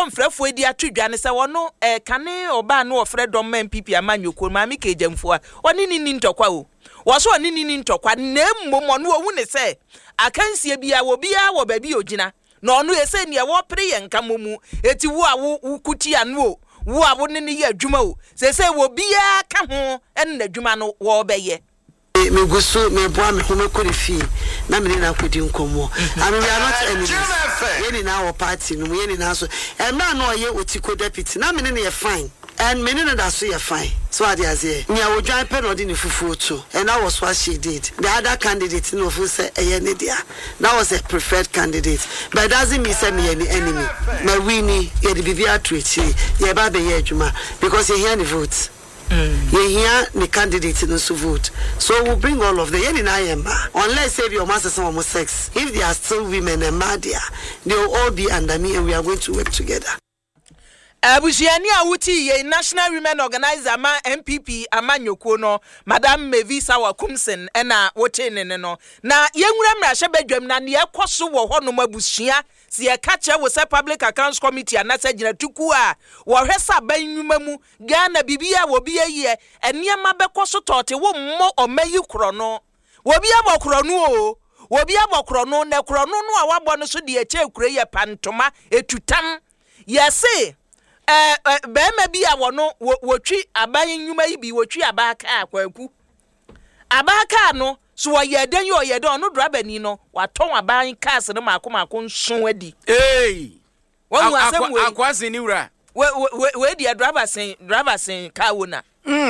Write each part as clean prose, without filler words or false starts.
mfrefo edi atudwa ne se wono kane oba no ofre dom MPP amanyoko maami kejamfo a oni ni ntokwa o wo so oni ni ntokwa na mmom no ohu ne se akansie bia wo bia wo ba bi ogina na ono ese ne wo pere ye nka momu eti wo a wo kuti anu o wo a wo ne ye adwuma o se wo bia ka ho en adwuma no wo beye me gusto me boa me home ko refi na me na kodi nkomo and we are not enemies yeni na our party no yeni na so e ma no ye otiko deputy na me ne ye fine and me ne da so ye fine so ade azie nya odwan pe no de ne fufu to and that was what she did. The other candidate no fu say eye ne dia that was a preferred candidate but it doesn't mean say me any enemy na we ni ye de bibia to echi ye ba be ye adwuma because ye hear the vote. Here the candidate in the vote. So we'll bring all of them in Ayemba. Unless say your master some sex. If they are still women and Madia, they will all be under me and we are going to work together. Abujiani awuti ye National Women Organizer ma MPP amanyoko no Madam Mevisa Wakumsen ena wote ne no na yenwura mrahye badwam na ne ekoso wo hono mabusua si ye kache wo se Public Accounts Committee anasa gina tuku a wo hwesa banwuma mu Ghana bibia wo bia ye eniema bekoso tote wo mmo omayi kro no wo bia bokro no o wo bia bokro no na kro no no a wabo no so de eche kure ye pantoma etutam yese bema bi a wono wotwi aban nnwuma yi bi wotwi abaka akwaku abaka no so woye den yo ye don no drabani no waton aban cars no makomako nson adi wonu asem we akwase ni wura we di driver sen ka wona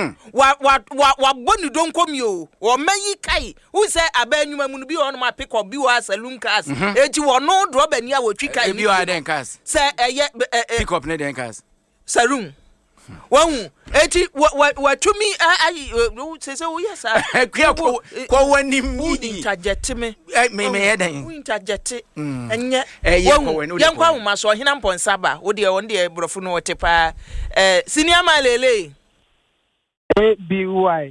wa bonu don komi o wo mayi kai who say aban nnwuma mu no bi wono ma pick up bi wa saloon cars eti wono drabani a wotwi kai bi wa den cars say pick up ne den cars saloon Wahu eti wa tumi say oh yes ko wani mi interject me me hedan interject enye yankwa huma so hina mponsaba wo de won de brofo no wotepa senior malele ABY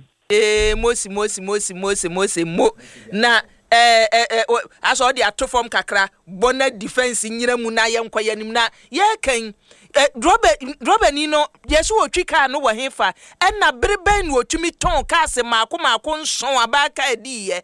mosi mo na aso de atofom kakra bona defense nyira mu na yankwa yanim na ye kan drobe ni no yesu otwi ka no wo hefa na bereben wo tumi ton ka se maako nson abaka ediye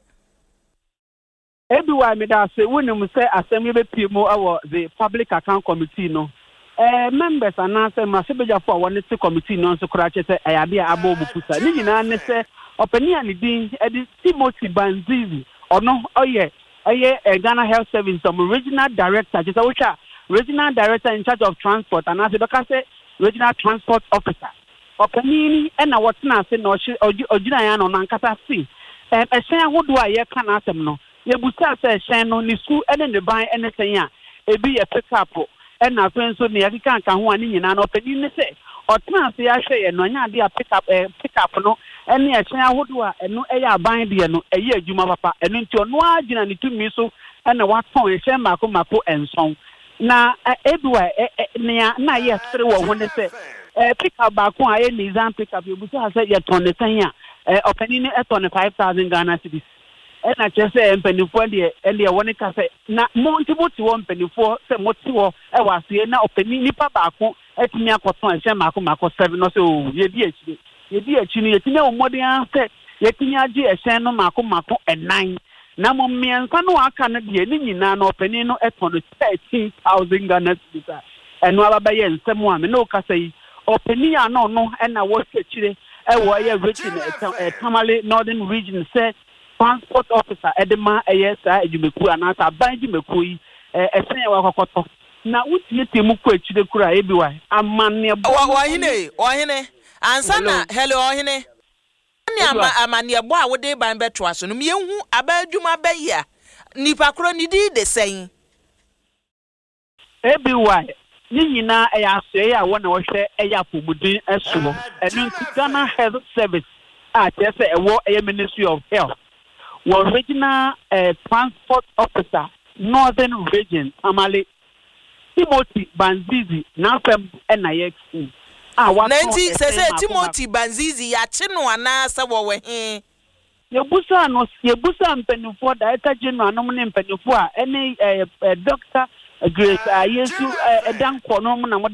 ABY me da say wonum say assembly be pimo awo the Public Account Committee no members anase masebeja for one the committee no so kura che say ayade abo bukusa ni nyina ne say opani ani din edi Timothy Banzizi ono oye Ghana Health Service some regional director just which regional director in charge of transport and as the say regional transport officer opani na what na say no ogina ya no nankata si ehyan hodo a ye kana asem no ye busa say ehyan no ni su ene ne ban ene sen a ebi ye pick up na fen so ne ye kan ho ani nyina no opani ne say otna say ahwe ye no nya de a pick up no ene ehyan hodo a eno eya ban de no eye adwuma papa eno nti ono agina ni tumi so ene waton ehyan mako enson na edwa na ye sere wo ho ne se pick up back on aye nizam pick up you busa say ye ton ne san ya opani ne eton 5,000 Ghana cedis na che say empanifo de woni ka say na monti wo empanifo say moti wo e wase na opani nipa baako etimi akoton ehye mako 7 no say ye di achi ni ye timi o modern say ye timi agi ehye no mako 9 na mo miensa no aka no de ni nyina no opani no eton 13,000 Ghana cedis eno aba ye nsem a me no ka say opani a no na wo sekire e wo ye region Tamale Northern Region say transport officer edema sa ejumeku anasa banjimeku yi esen wa kokoto na wutie temu ku akire kura ebiwa amane ohine ansana hello ohine ani amane ebo a wode ban beto aso no mehu abadwuma bayia nipa kro ni di de sen ebiwa ni nyina ya aso ya wona wo hwe ya pomudin eso enu Ghana Health Service a tese ewo Ministry of Health regional transport officer Northern Region Tamale Timothy Banzizi na fem na yeku nanti say Timothy Banzizi ya che no ana sa wo we yebusa mpenufo Director General anom ne mpenufo a ene Dr. Grace Yesu edanko no na